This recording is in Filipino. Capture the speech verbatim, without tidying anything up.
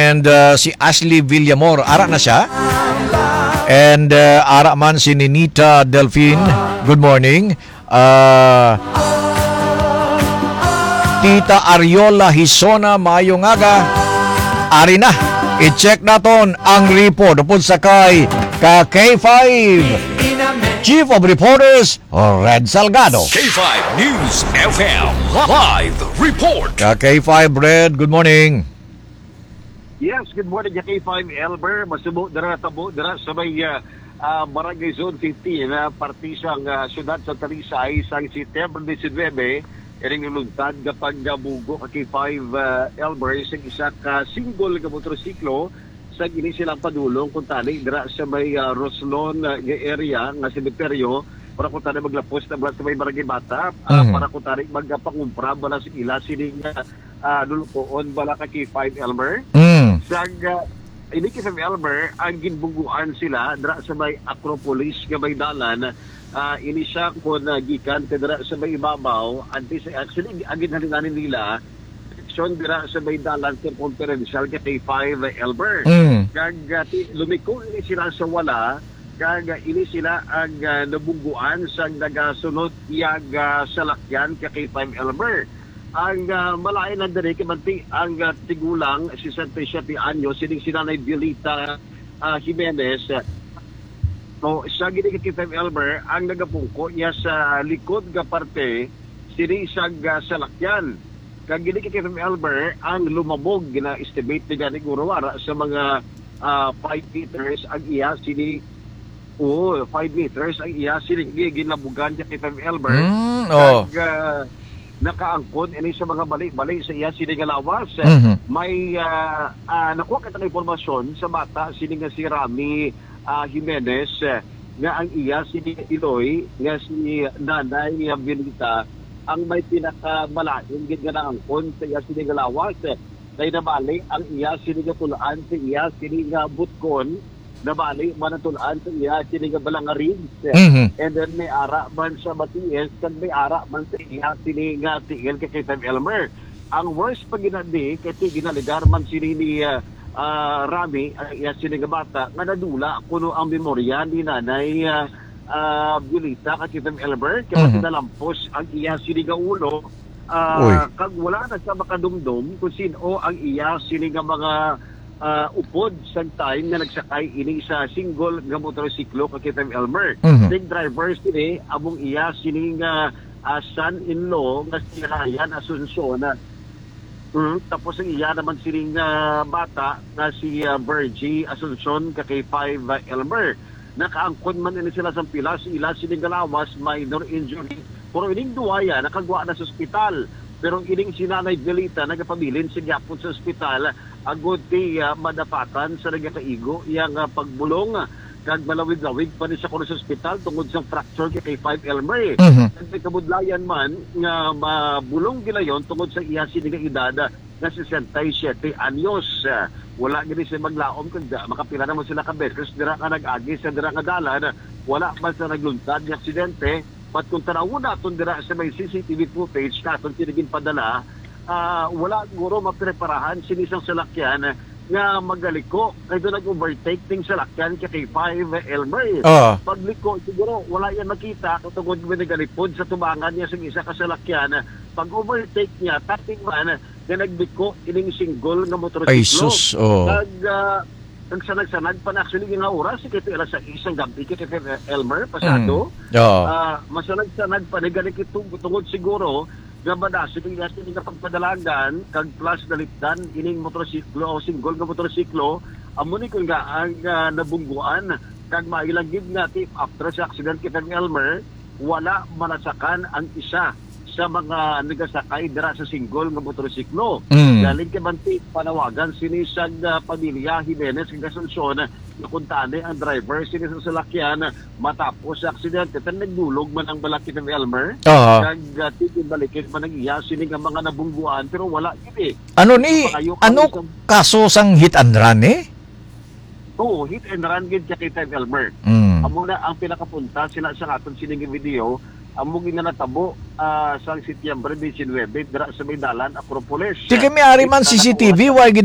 and uh, si Ashley Villamor. Ara na siya. And uh, ara man si Ninita Delphine. Good morning. Uh, Tita Ariola Hisona, maayong aga. Ari na. I-check naton ang report upod sakay ka K five. Chief of Reporters, Red Salgado. K five News F M Live Report. Ka K five, Red, good morning. Yes, good morning, K five Elber. Masubo, dara tabo, dara sa may uh, uh, Barangay Zone fifteen, na uh, partisang uh, syudad sa Talisay, sang September nineteen, iring nuluntad kapag gabugo ka K five uh, Elber sa isa ka single ka motorsiklo sa gini silang padulong kung tali dira sa may uh, Roslon uh, area nga cemeteryo para kung tali maglapos na sa may Barangay Bata uh, mm-hmm. para kung tali magpangumpra bala sa ila sining uh, lulukoon bala ka K five Elmer mm. sa uh, ini K five Elmer ang ginbuguan sila dira sa may Acropolis nga may dalan. Uh, ini siya kung uh, gikan dira sa may ibabaw antes actually ang ginhalinanin nila dira sa may dalan circumferential ka K five Elber. Mm. Kag uh, lumiko ini sila sa wala, kag uh, ini sila ang uh, nabungguan sa nagasunod iyag uh, salakyan ka K five Elber. Ang uh, malain na diri kamanti ang uh, tigulang sixty-seven anyos sining sinanay Violeta uh, Jimenez. So, sa gini ka K five Elber ang nagapungko niya sa likod ga parte sini sa uh, salakyan. Kag gini kay K five Elber ang lumabog na estimate ni gani gurawara sa mga uh, five meters ang iya sini oh five meters ang iya sini ginabugan kay K five Elber. Mm, oh. Kag uh, nakaangkon ini sa mga bali-bali sa iya sini nga lawas. Mm-hmm. May uh, uh, nakuha kita ng informasyon sa bata sini nga si Rami uh, Jimenez uh, nga ang iya sini Iloy nga si Nanay Violeta ang may pinakamalaking gid nga naangkon sa iya sini nga lawas. Kay nabali ang iya sini nga tulaan sa iya sini nga butkon, nabali manatulaan sa iya sini nga balangarin. Mm-hmm. And then may ara man sa Matias, kag may ara man sa iya sini nga tigil kay K five Elmer. Ang worst pag ginadi kay ginaligar man sini ni uh, uh, Rami ang iya sini nga bata nga nadula kuno ang memorya ni Nanay uh, Uh, Violeta ka K five Elber kaya mm-hmm. nalampos ang iya sini nga ulo uh, kag wala na sa makadumdum kung sino ang iya sini nga mga uh, upod sa time na nagsakay ini sa single nga motorsiklo ka K five Elber. Mm-hmm. Big driver sini among iya sini nga uh, son-in-law nga si Ryan Asuncion. Mm, tapos ang iya naman sini nga bata nga si uh, Virgie Asuncion ka K five uh, Elber. Nakaangkon man ini sila sa pilas, ila sining galawas, minor injury. Pero ining duwaya, nakagwa na sa ospital. Pero ining sinanay Violeta, nagapabilin sa gyapon sa ospital, agod ti uh, madapatan sa nagakaigo, iyang uh, pagbulong, kag malawig-lawig pa ni sa kuno sa ospital tungod sa fracture kay K five Elmer. Mm-hmm. Kag may kabudlayan man, nga mabulong gilayon tungod sa iya sining edad na sixty-seven anyos. Wala gini siya maglaom kung makapila naman sila ka beses dira ka nag-agi sa dira nga dalan, wala man sa nagluntad ng aksidente. Pat kung tanaw naton dira sa may C C T V footage naton tinigin padala, uh, wala guro mapreparahan sinisang salakyan nga magaliko kay do nag-overtake ting salakyan kay K five Elmer. Uh. Pagliko siguro wala yan makita tungod man nagalipod sa tubangan niya sa isa ka salakyan. Pag overtake niya tating man na nagbiko ining single nga motorsiklo. Ay sus, oh. Kag uh, kag sanag-sanag pa na actually nga oras kay ila sa isang gabi kay K five Elmer pasado. Mm. Oh. Uh, masanag-sanag pa ni galit tungod siguro nga badasi kung yasin nga pagpadalagan kag plus dalitdan ining motorsiklo o single nga motorsiklo amo ni kun nga ang uh, nabungguan kag mailagid nga tip after sa accident kay Elmer wala manasakan ang isa sa mga nagasakay dira sa single nga motorsiklo. Mm. Galing kay banti panawagan sini sa uh, pamilya Jimenez kag Asuncion na kuntani ang driver sini sa salakyan matapos sa aksidente tan nagdulog man ang balaki ng Elmer. Uh-huh. Kag uh, titin-balikin man ang iya sini nga mga nabungguan pero wala gid. Ano ni ano kaso sang hit and run eh? Oo, hit and run gid kay Elmer. Mm. Amo na ang pinakapunta sila sa aton sining video among nga natabo uh, sa September nineteen dira sa may dalan Acropolis. Sige may ari man C C T V, why